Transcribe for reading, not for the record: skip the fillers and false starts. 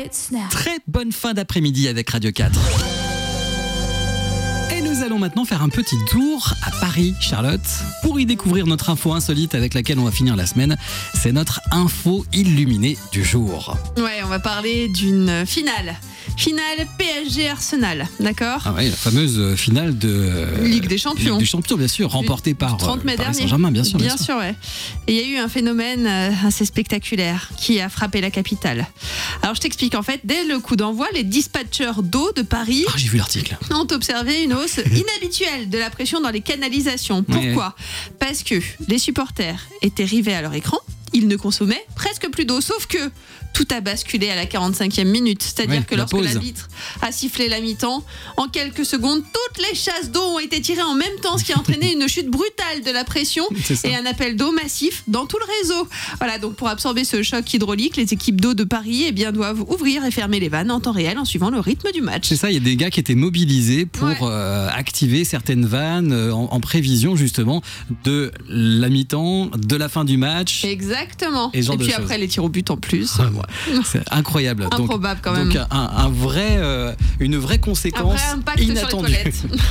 Très bonne fin d'après-midi avec Radio 4. Et nous allons maintenant faire un petit tour à Paris, Charlotte, pour y découvrir notre info insolite avec laquelle on va finir la semaine. C'est notre info illuminée du jour. Ouais, on va parler d'une finale. Finale PSG Arsenal, d'accord ? Ah oui, la fameuse finale de Ligue des Champions. Ligue des Champions, bien sûr, remportée par 30 mai Paris dernier. Saint-Germain, bien sûr. Bien sûr, ouais. Et il y a eu un phénomène assez spectaculaire qui a frappé la capitale. Alors je t'explique, en fait, dès le coup d'envoi, les dispatchers d'eau de Paris J'ai vu l'article. ont observé une hausse inhabituelle de la pression dans les canalisations. Pourquoi ? Parce que les supporters étaient rivés à leur écran, ils ne consommaient presque plus d'eau, sauf que tout a basculé à la 45e minute. C'est-à-dire que lorsque l'arbitre a sifflé la mi-temps, en quelques secondes, toutes les chasses d'eau ont été tirées en même temps, ce qui a entraîné une chute brutale de la pression et un appel d'eau massif dans tout le réseau. Voilà, donc pour absorber ce choc hydraulique, les équipes d'eau de Paris doivent ouvrir et fermer les vannes en temps réel en suivant le rythme du match. C'est ça, il y a des gars qui étaient mobilisés pour activer certaines vannes en prévision justement de la mi-temps, de la fin du match. Exactement. Et puis après les tirs au but en plus. C'est incroyable. Improbable quand même. Donc une vraie conséquence un vrai impact inattendue. sur les toilettes.